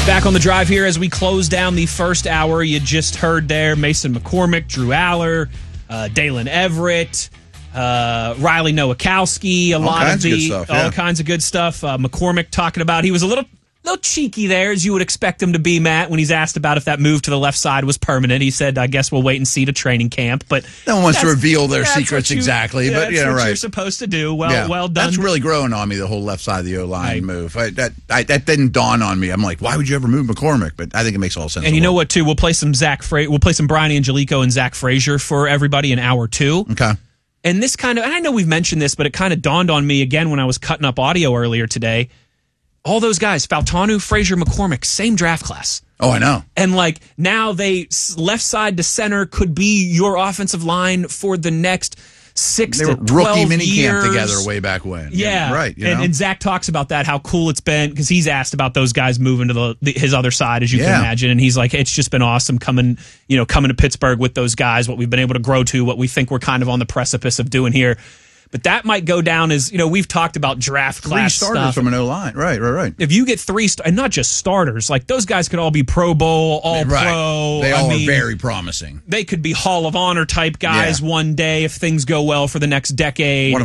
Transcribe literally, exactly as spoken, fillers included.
Back on the drive here as we close down the first hour. You just heard there Mason McCormick, Drew Aller, uh, Dalen Everett, uh, Riley Nowakowski, a all lot of of the stuff, yeah. all kinds of good stuff. Uh, McCormick talking about he was a little little cheeky there, as you would expect him to be, Matt, when he's asked about if that move to the left side was permanent. He said, I guess we'll wait and see to training camp. But no one wants to reveal their that's secrets what you- exactly, yeah, but that's yeah, what right. you're supposed to do. Well, Yeah. well done. That's really growing on me, the whole left side of the O-line Right. move. I, that I, that didn't dawn on me. I'm like, why would you ever move McCormick? But I think it makes all sense. And you know what, too? We'll play some Zach Fra- We'll play some Brian Angelico and Zach Frazier for everybody in hour two. Okay. And this kind of, and I know we've mentioned this, but it kind of dawned on me again when I was cutting up audio earlier today. All those guys, Faltanu, Frazier, McCormick, same draft class. Oh, I know. And like now they left side to center could be your offensive line for the next six They to were twelve rookie mini years. camp together way back when. Yeah, right. You and, know? and Zach talks about that, how cool it's been, because he's asked about those guys moving to the, the his other side, as you Yeah. can imagine, and he's like, it's just been awesome coming, you know, coming to Pittsburgh with those guys, what we've been able to grow to, what we think we're kind of on the precipice of doing here. But that might go down as, you know, we've talked about draft Three class starters stuff. from an O-line. Right, right, right. If you get three, st- and not just starters, like those guys could all be Pro Bowl, all right. pro. They I all mean, are very promising. they could be Hall of Honor type guys Yeah. one day if things go well for the next decade. One of